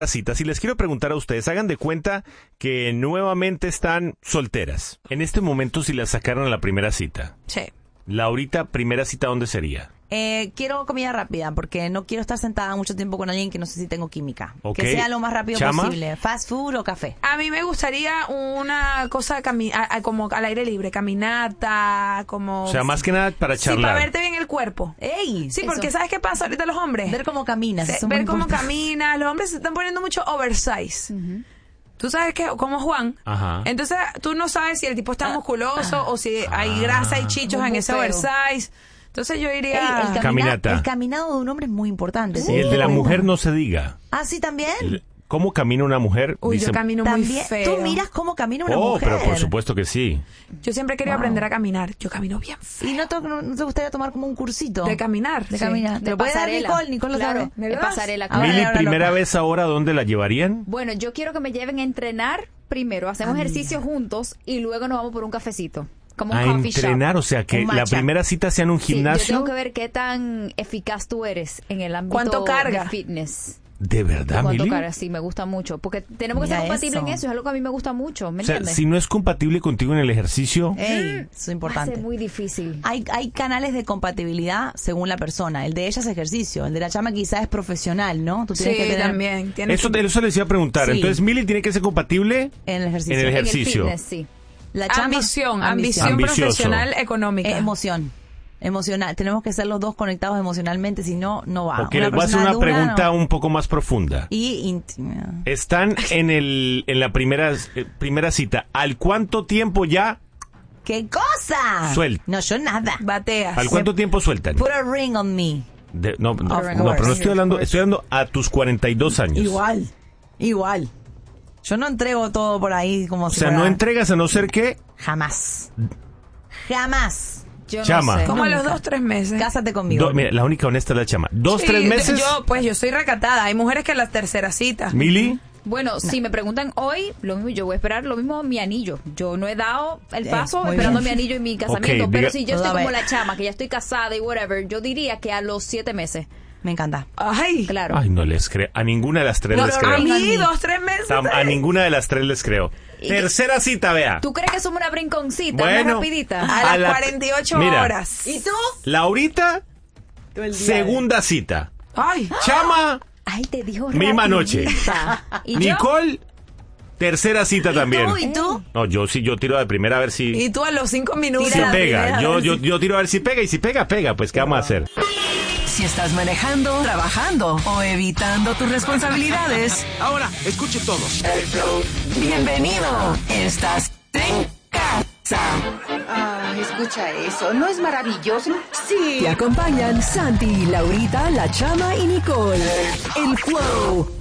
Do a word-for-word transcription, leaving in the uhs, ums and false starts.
citas y les quiero preguntar a ustedes, hagan de cuenta que nuevamente están solteras. En este momento, si las sacaron a la primera cita. Sí. Laurita, primera cita, ¿dónde sería? Eh, quiero comida rápida porque no quiero estar sentada mucho tiempo con alguien que no sé si tengo química. Okay. Que sea lo más rápido ¿Chama? posible. Fast food o café. A mí me gustaría una cosa cami a, a, como al aire libre, caminata, como... O sea, más que nada para Sí, charlar. para verte bien el cuerpo. ¡Ey! Sí, Eso. porque ¿sabes qué pasa ahorita los hombres? Ver cómo caminas. Se- eso es ver muy cómo importante. caminas. Los hombres se están poniendo mucho oversize. Uh-huh. Tú sabes que, como Juan, Ajá. entonces tú no sabes si el tipo está musculoso ah, o si hay grasa y chichos Muy en ese feo. oversize. Entonces yo Ey, iría... el, camina- Caminata. el caminado de un hombre es muy importante. Y el de la mujer no se diga. Ah, sí, también. El- ¿Cómo camina una mujer? Uy, Dice- yo camino muy También. feo. Tú miras cómo camina una Oh, mujer. pero por supuesto que sí. Yo siempre he querido Wow. aprender a caminar. Yo camino bien feo. ¿Y no te, no te gustaría tomar como un cursito? De caminar. De sí. caminar. ¿Te De lo puede dar pasarela. Nicole? Nicole lo Claro, sabe. ¿Me de lo das? pasarela. Ahora, Mili, ahora, primera loca. vez ahora, ¿dónde la llevarían? Bueno, yo quiero que me lleven a entrenar primero, hacemos ejercicio juntos y luego nos vamos por un cafecito, como un A coffee entrenar, shop. o sea, que Un la matcha. primera cita sea en un Sí, yo gimnasio. tengo que ver qué tan eficaz tú eres en el ámbito ¿Cuánto carga? de fitness. ¿De verdad, ¿Cuánto Mili? carga? Sí, me gusta mucho. Porque tenemos que Mira ser compatibles eso. en eso. Es algo que a mí me gusta mucho. ¿Me O sea, entiendes? si no es compatible contigo en el ejercicio, Ey, eso es Va a ser importante. muy difícil. Hay, hay canales de compatibilidad según la persona. El de ella es ejercicio. El de la chama quizás es profesional, ¿no? Tú tienes Sí, que tener también. Tienes eso, que- eso les iba a preguntar. Sí. Entonces, Mili tiene que ser compatible en el ejercicio. en el En el ejercicio. fitness, sí. La chama- Ambición, ambición, Ambicioso. profesional, económica. Eh, emoción. Emocional. Tenemos que ser los dos conectados emocionalmente, si no, no va. Ok, Una les voy a hacer persona una dura, pregunta no. un poco más profunda. Y íntima. Están en el en la primera eh, primera cita. ¿Al cuánto tiempo ya? ¿Qué cosa? Suelta. No, yo nada. Bateas. ¿Al cuánto tiempo sueltan? Put a ring on me. De- no, no, Of no, pero no course. estoy hablando, estoy hablando a tus cuarenta y dos años. Igual. Igual. Yo no entrego todo por ahí como O si sea, fuera- no entregas a no ser que Jamás. Jamás. Yo Chama. no sé. Como a los Nunca. dos, tres meses. Cásate conmigo. do- mira, la única honesta es la chama. Dos, Sí, tres meses. Yo, pues, yo soy recatada. Hay mujeres que en la tercera cita. Mili, Bueno, si me preguntan hoy, lo mismo, yo voy a esperar lo mismo mi anillo. Yo no he dado el Eh, paso muy esperando bien. mi anillo y mi casamiento. Ok, pero diga- si yo Todo estoy como bien. la chama, que ya estoy casada y whatever, yo diría que a los siete meses. Me encanta. Ay. Claro. ay, no les creo. A ninguna de las tres No, les a creo. mí, dos, tres meses. Tam- A ninguna de las tres les creo. Y- Tercera cita, vea. ¿Tú crees que somos una brinconcita, Bueno. una rapidita? A A las la- cuarenta y ocho Mira. horas. ¿Y tú? Laurita, segunda cita. Ay. Chama, Ay, te dijo misma noche. rapidita. ¿Y yo? Nicole, tercera cita también. ¿Tú? ¿Y tú? No, yo sí, yo tiro de primera a ver si, Y tú a los cinco minutos. si Tira la pega. primera, Yo, a ver yo, si- yo tiro a ver si pega y si pega, pega. Pues, ¿qué vamos a hacer? Si estás manejando, trabajando o evitando tus responsabilidades, Ahora, escuchen todos. bienvenido. Estás en casa. Ah, escucha eso, ¿no es maravilloso? Sí. Te acompañan Santi, Laurita, La Chama y Nicole. El Flow.